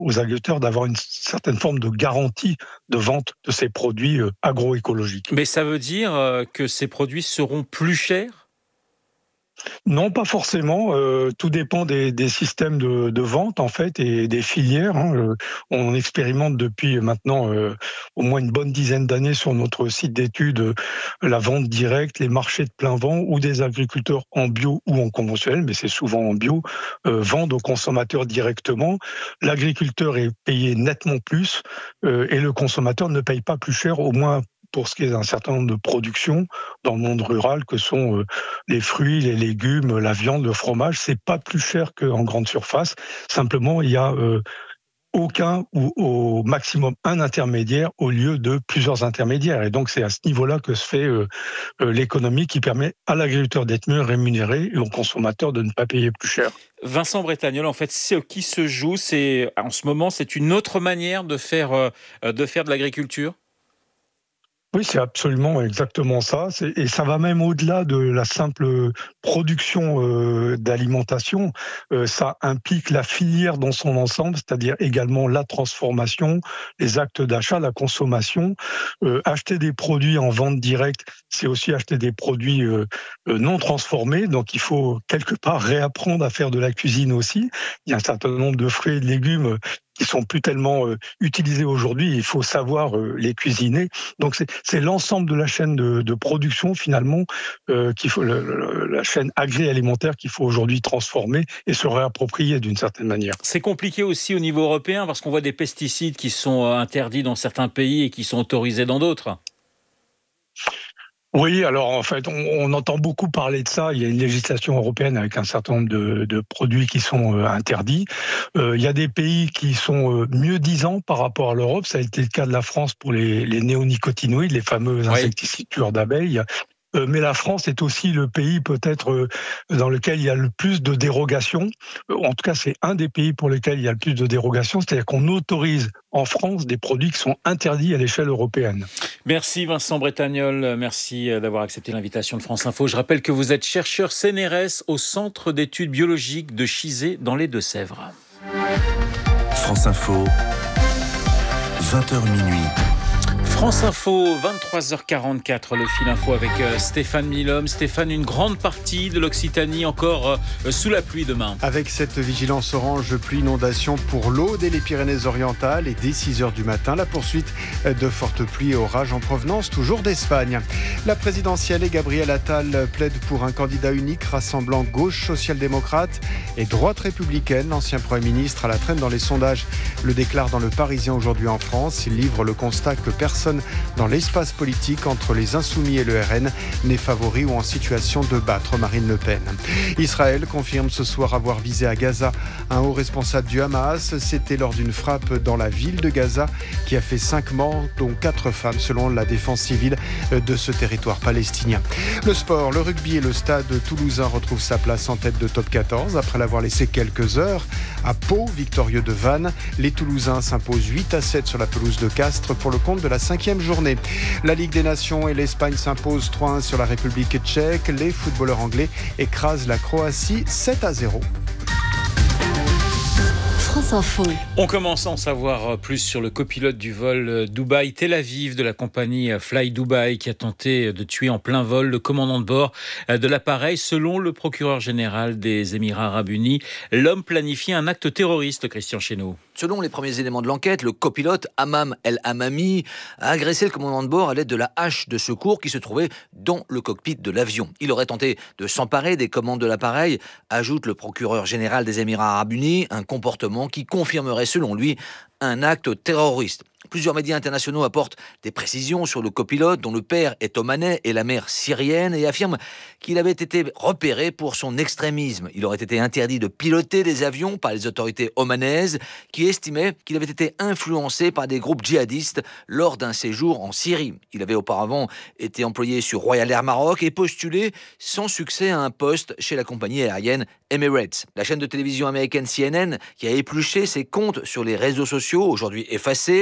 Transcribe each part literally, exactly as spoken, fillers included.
aux agriculteurs d'avoir une certaine forme de garantie de vente de ces produits euh, agroécologiques. Mais ça veut dire euh, que ces produits seront plus chers ? Non, pas forcément. Euh, tout dépend des, des systèmes de, de vente en fait et des filières. Hein. Euh, on expérimente depuis maintenant euh, au moins une bonne dizaine d'années sur notre site d'études euh, la vente directe, les marchés de plein vent où des agriculteurs en bio ou en conventionnel, mais c'est souvent en bio, euh, vendent aux consommateurs directement. L'agriculteur est payé nettement plus euh, et le consommateur ne paye pas plus cher, au moins pour ce qui est d'un certain nombre de productions dans le monde rural que sont euh, les fruits, les légumes, la viande, le fromage. C'est pas plus cher qu'en grande surface. Simplement, il y a euh, aucun ou au maximum un intermédiaire au lieu de plusieurs intermédiaires. Et donc, c'est à ce niveau-là que se fait euh, euh, l'économie qui permet à l'agriculteur d'être mieux rémunéré et au consommateur de ne pas payer plus cher. Vincent Bretagnol, en fait, ce qui se joue, c'est en ce moment, c'est une autre manière de faire, euh, de faire de l'agriculture ? Oui, c'est absolument exactement ça. C'est, et ça va même au-delà de la simple production euh, d'alimentation. Euh, ça implique la filière dans son ensemble, c'est-à-dire également la transformation, les actes d'achat, la consommation. Euh, acheter des produits en vente directe, c'est aussi acheter des produits euh, non transformés. Donc, il faut quelque part réapprendre à faire de la cuisine aussi. Il y a un certain nombre de fruits et de légumes qui sont plus tellement euh, utilisés aujourd'hui. Il faut savoir euh, les cuisiner. Donc c'est, c'est l'ensemble de la chaîne de, de production finalement euh, qu'il faut, le, le, la chaîne agroalimentaire qu'il faut aujourd'hui transformer et se réapproprier d'une certaine manière. C'est compliqué aussi au niveau européen parce qu'on voit des pesticides qui sont interdits dans certains pays et qui sont autorisés dans d'autres. Oui, alors en fait, on, on entend beaucoup parler de ça. Il y a une législation européenne avec un certain nombre de, de produits qui sont euh, interdits. Euh, il y a des pays qui sont euh, mieux disants par rapport à l'Europe. Ça a été le cas de la France pour les, les néonicotinoïdes, les fameux insecticides tueurs d'abeilles. Euh, mais la France est aussi le pays peut-être euh, dans lequel il y a le plus de dérogations. Euh, en tout cas, c'est un des pays pour lesquels il y a le plus de dérogations. C'est-à-dire qu'on autorise en France des produits qui sont interdits à l'échelle européenne. Merci Vincent Bretagnol, merci d'avoir accepté l'invitation de France Info. Je rappelle que vous êtes chercheur C N R S au Centre d'études biologiques de Chizé dans les Deux-Sèvres. France Info, vingt heures minuit. France Info, vingt-trois heures quarante-quatre, le fil info avec Stéphane Milhomme. Stéphane, une grande partie de l'Occitanie encore sous la pluie demain. Avec cette vigilance orange pluie inondation pour l'Aude et les Pyrénées-Orientales et dès six heures du matin, la poursuite de fortes pluies et orages en provenance toujours d'Espagne. La présidentielle et Gabriel Attal plaide pour un candidat unique rassemblant gauche social-démocrate et droite républicaine. L'ancien Premier ministre à la traîne dans les sondages le déclare dans Le Parisien aujourd'hui en France. Il livre le constat que personne dans l'espace politique entre les Insoumis et le R N n'est favori ou en situation de battre Marine Le Pen. Israël confirme ce soir avoir visé à Gaza un haut responsable du Hamas. C'était lors d'une frappe dans la ville de Gaza qui a fait cinq morts, dont quatre femmes selon la défense civile de ce territoire palestinien. Le sport, le rugby et le stade toulousain retrouvent sa place en tête de top quatorze après l'avoir laissé quelques heures à Pau, victorieux de Vannes. Les Toulousains s'imposent huit à sept sur la pelouse de Castres pour le compte de la cinquième journée. La Ligue des Nations et l'Espagne s'imposent trois à un sur la République tchèque. Les footballeurs anglais écrasent la Croatie sept à zéro. France Info. On commence à en savoir plus sur le copilote du vol Dubaï-Tel Aviv de la compagnie Fly Dubai qui a tenté de tuer en plein vol le commandant de bord de l'appareil. Selon le procureur général des Émirats Arabes Unis, l'homme planifiait un acte terroriste, Christian Chesneau. Selon les premiers éléments de l'enquête, le copilote Hammam El Hammami a agressé le commandant de bord à l'aide de la hache de secours qui se trouvait dans le cockpit de l'avion. Il aurait tenté de s'emparer des commandes de l'appareil, ajoute le procureur général des Émirats Arabes Unis, un comportement qui confirmerait selon lui un acte terroriste. Plusieurs médias internationaux apportent des précisions sur le copilote dont le père est omanais et la mère syrienne et affirment qu'il avait été repéré pour son extrémisme. Il aurait été interdit de piloter des avions par les autorités omanaises qui estimaient qu'il avait été influencé par des groupes djihadistes lors d'un séjour en Syrie. Il avait auparavant été employé sur Royal Air Maroc et postulé sans succès à un poste chez la compagnie aérienne Emirates. La chaîne de télévision américaine C N N, qui a épluché ses comptes sur les réseaux sociaux, aujourd'hui effacés,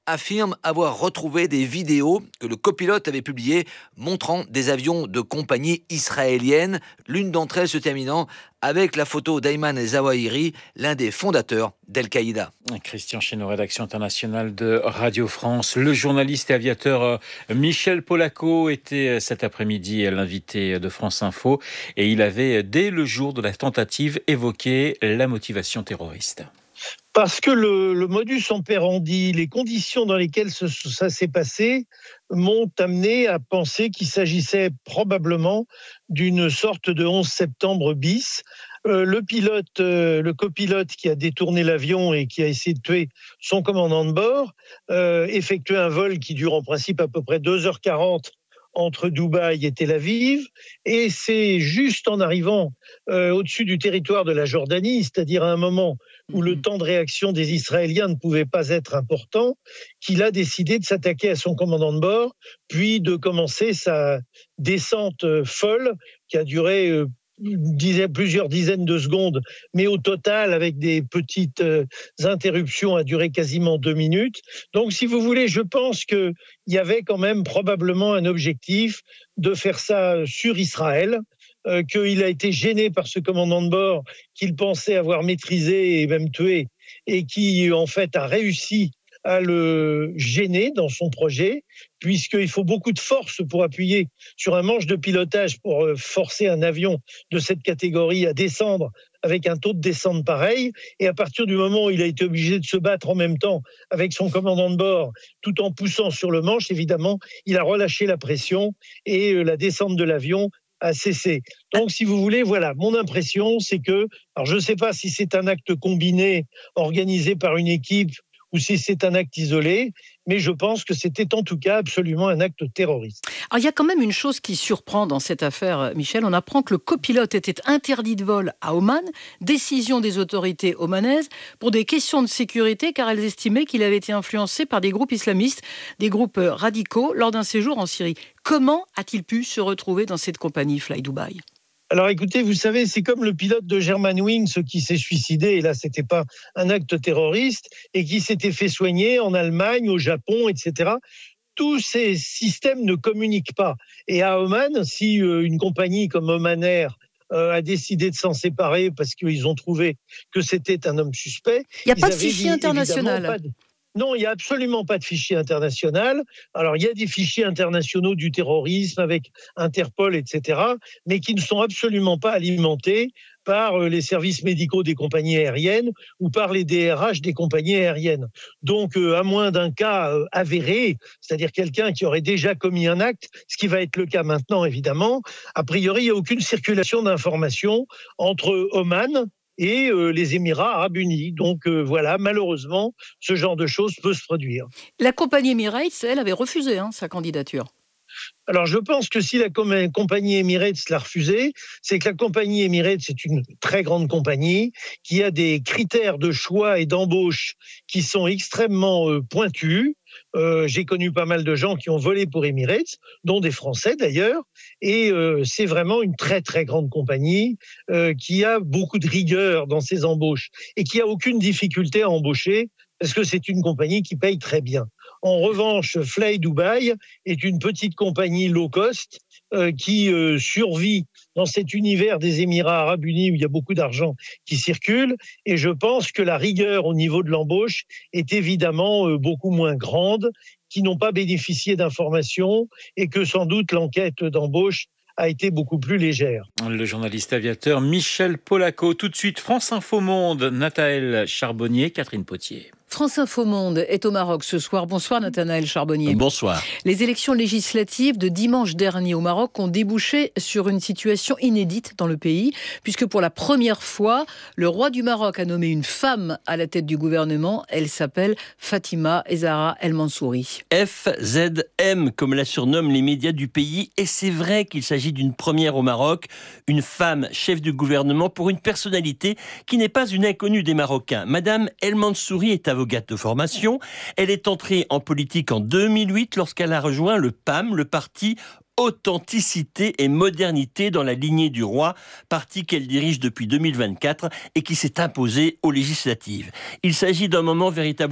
affirme avoir retrouvé des vidéos que le copilote avait publiées montrant des avions de compagnie israélienne, l'une d'entre elles se terminant avec la photo d'Ayman Zawahiri, l'un des fondateurs d'Al-Qaïda. Christian Chesneau, rédaction internationale de Radio France. Le journaliste et aviateur Michel Polaco était cet après-midi l'invité de France Info et il avait, dès le jour de la tentative, évoqué la motivation terroriste. Parce que le, le modus operandi, les conditions dans lesquelles ce, ça s'est passé m'ont amené à penser qu'il s'agissait probablement d'une sorte de onze septembre bis. Euh, le pilote, euh, le copilote qui a détourné l'avion et qui a essayé de tuer son commandant de bord, euh, effectuait un vol qui dure en principe à peu près deux heures quarante entre Dubaï et Tel Aviv, et c'est juste en arrivant euh, au-dessus du territoire de la Jordanie, c'est-à-dire à un moment où le temps de réaction des Israéliens ne pouvait pas être important, qu'il a décidé de s'attaquer à son commandant de bord, puis de commencer sa descente folle qui a duré euh, plusieurs dizaines de secondes, mais au total, avec des petites euh, interruptions, a duré quasiment deux minutes. Donc, si vous voulez, je pense qu'il y avait quand même probablement un objectif de faire ça sur Israël, euh, qu'il a été gêné par ce commandant de bord qu'il pensait avoir maîtrisé et même tué, et qui, en fait, a réussi à le gêner dans son projet, puisqu'il faut beaucoup de force pour appuyer sur un manche de pilotage pour forcer un avion de cette catégorie à descendre avec un taux de descente pareil. Et à partir du moment où il a été obligé de se battre en même temps avec son commandant de bord, tout en poussant sur le manche, évidemment, il a relâché la pression et la descente de l'avion a cessé. Donc, si vous voulez, voilà, mon impression, c'est que, alors je ne sais pas si c'est un acte combiné organisé par une équipe ou si c'est un acte isolé, mais je pense que c'était en tout cas absolument un acte terroriste. Alors, il y a quand même une chose qui surprend dans cette affaire, Michel. On apprend que le copilote était interdit de vol à Oman, décision des autorités omanaises, pour des questions de sécurité, car elles estimaient qu'il avait été influencé par des groupes islamistes, des groupes radicaux, lors d'un séjour en Syrie. Comment a-t-il pu se retrouver dans cette compagnie Fly Dubai ? Alors écoutez, vous savez, c'est comme le pilote de Germanwings qui s'est suicidé, et là, c'était pas un acte terroriste, et qui s'était fait soigner en Allemagne, au Japon, et cetera. Tous ces systèmes ne communiquent pas. Et à Oman, si une compagnie comme Oman Air euh, a décidé de s'en séparer parce qu'ils ont trouvé que c'était un homme suspect... Il n'y a pas de fichier international. Non, il n'y a absolument pas de fichier international. Alors, il y a des fichiers internationaux du terrorisme avec Interpol, et cetera, mais qui ne sont absolument pas alimentés par les services médicaux des compagnies aériennes ou par les D R H des compagnies aériennes. Donc, euh, à moins d'un cas euh, avéré, c'est-à-dire quelqu'un qui aurait déjà commis un acte, ce qui va être le cas maintenant, évidemment, a priori, il n'y a aucune circulation d'informations entre Oman et euh, les Émirats arabes unis. Donc euh, voilà, malheureusement, ce genre de choses peut se produire. La compagnie Emirates, elle, avait refusé hein, sa candidature. Alors, je pense que si la compagnie Emirates l'a refusé, c'est que la compagnie Emirates est une très grande compagnie qui a des critères de choix et d'embauche qui sont extrêmement euh, pointus. Euh, j'ai connu pas mal de gens qui ont volé pour Emirates, dont des Français d'ailleurs, et euh, c'est vraiment une très très grande compagnie euh, qui a beaucoup de rigueur dans ses embauches et qui a aucune difficulté à embaucher parce que c'est une compagnie qui paye très bien. En revanche, Fly Dubai est une petite compagnie low cost euh, qui euh, survit dans cet univers des Émirats arabes unis où il y a beaucoup d'argent qui circule. Et je pense que la rigueur au niveau de l'embauche est évidemment euh, beaucoup moins grande, qui n'ont pas bénéficié d'informations et que sans doute l'enquête d'embauche a été beaucoup plus légère. Le journaliste aviateur Michel Polaco. Tout de suite, France Info Monde, Nathanaël Charbonnier, Catherine Potier. France Info Monde est au Maroc ce soir. Bonsoir Nathanaël Charbonnier. Bonsoir. Les élections législatives de dimanche dernier au Maroc ont débouché sur une situation inédite dans le pays, puisque pour la première fois, le roi du Maroc a nommé une femme à la tête du gouvernement. Elle s'appelle Fatima Zahra El Mansouri. F Z M, comme la surnomment les médias du pays, et c'est vrai qu'il s'agit d'une première au Maroc, une femme chef du gouvernement pour une personnalité qui n'est pas une inconnue des Marocains. Madame El Mansouri est avocate de formation. Elle est entrée en politique en deux mille huit lorsqu'elle a rejoint le P A M, le parti Authenticité et Modernité dans la lignée du roi, parti qu'elle dirige depuis deux mille vingt-quatre et qui s'est imposé aux législatives. Il s'agit d'un moment véritablement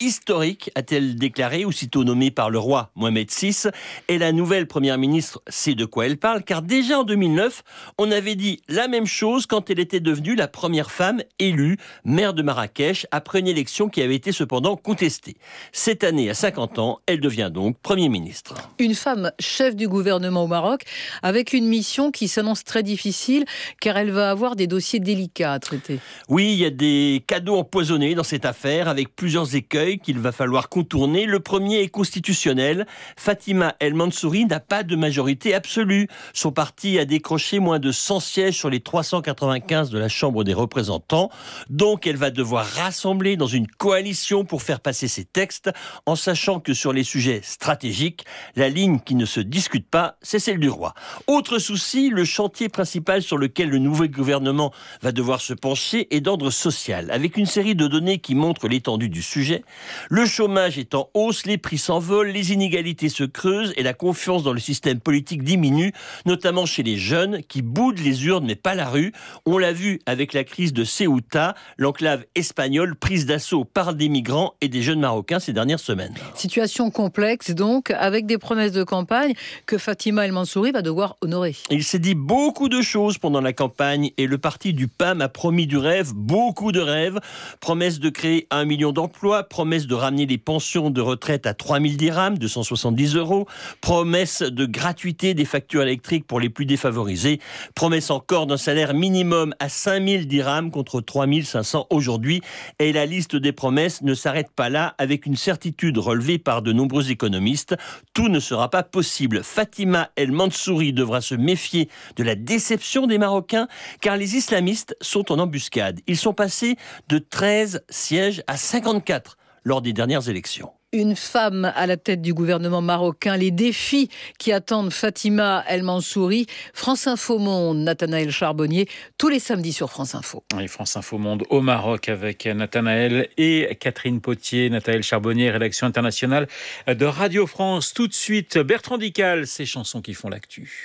historique, a-t-elle déclaré, aussitôt nommée par le roi Mohamed six. Et la nouvelle première ministre sait de quoi elle parle, car déjà en deux mille neuf, on avait dit la même chose quand elle était devenue la première femme élue maire de Marrakech, après une élection qui avait été cependant contestée. Cette année, à cinquante ans, elle devient donc Premier ministre. Une femme chef du gouvernement au Maroc, avec une mission qui s'annonce très difficile, car elle va avoir des dossiers délicats à traiter. Oui, il y a des cadeaux empoisonnés dans cette affaire, avec plusieurs écueils qu'il va falloir contourner. Le premier est constitutionnel. Fatima El Mansouri n'a pas de majorité absolue. Son parti a décroché moins de cent sièges sur les trois cent quatre-vingt-quinze de la Chambre des représentants. Donc, elle va devoir rassembler dans une coalition pour faire passer ses textes, en sachant que sur les sujets stratégiques, la ligne qui ne se discute pas, c'est celle du roi. Autre souci, le chantier principal sur lequel le nouveau gouvernement va devoir se pencher est d'ordre social, avec une série de données qui montrent l'étendue du sujet. Le chômage est en hausse, les prix s'envolent, les inégalités se creusent et la confiance dans le système politique diminue, notamment chez les jeunes qui boudent les urnes mais pas la rue. On l'a vu avec la crise de Ceuta, l'enclave espagnole prise d'assaut par des migrants et des jeunes marocains ces dernières semaines. Situation complexe donc, avec des promesses de campagne que Fatima El Mansouri va devoir honorer. Il s'est dit beaucoup de choses pendant la campagne et le parti du P A M a promis du rêve, beaucoup de rêves. Promesse de créer un million d'emplois, promesse de ramener les pensions de retraite à trois mille dirhams, deux cent soixante-dix euros, promesse de gratuité des factures électriques pour les plus défavorisés, promesse encore d'un salaire minimum à cinq mille dirhams contre trois mille cinq cents aujourd'hui. Et la liste des promesses ne s'arrête pas là, avec une certitude relevée par de nombreux économistes. Tout ne sera pas possible. Fatima El Mansouri devra se méfier de la déception des Marocains, car les islamistes sont en embuscade. Ils sont passés de treize sièges à cinquante-quatre lors des dernières élections. Une femme à la tête du gouvernement marocain, les défis qui attendent Fatima El Mansouri. France Info Monde, Nathanaël Charbonnier, tous les samedis sur France Info. Et France Info Monde au Maroc avec Nathanaël et Catherine Potier. Nathanaël Charbonnier, rédaction internationale de Radio France. Tout de suite, Bertrand Dical, ces chansons qui font l'actu.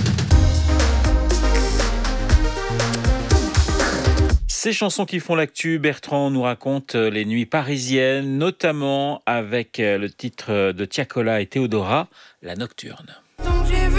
Ces chansons qui font l'actu, Bertrand nous raconte les nuits parisiennes, notamment avec le titre de Tiakola et Théodora, La Nocturne.